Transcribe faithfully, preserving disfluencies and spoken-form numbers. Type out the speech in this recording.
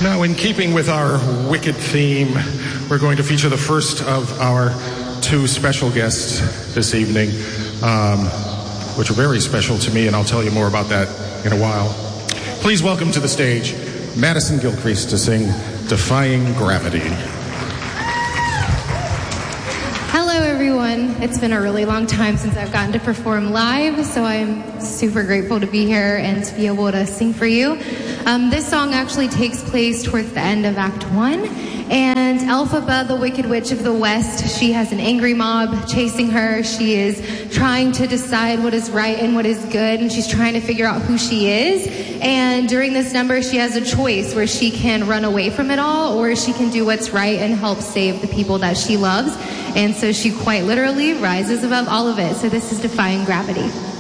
Now, in keeping with our Wicked theme, we're going to feature the first of our two special guests this evening, um, which are very special to me, and I'll tell you more about that in a while. Please welcome to the stage Madison Gilcrease to sing Defying Gravity. Hello, everyone. It's been a really long time since I've gotten to perform live, so I'm super grateful to be here and to be able to sing for you. Um, this song actually takes place towards the end of Act One, and Elphaba, the Wicked Witch of the West, she has an angry mob chasing her. She is trying to decide what is right and what is good, and she's trying to figure out who she is. And during this number, she has a choice where she can run away from it all, or she can do what's right and help save the people that she loves. And so she quite literally rises above all of it. So this is Defying Gravity.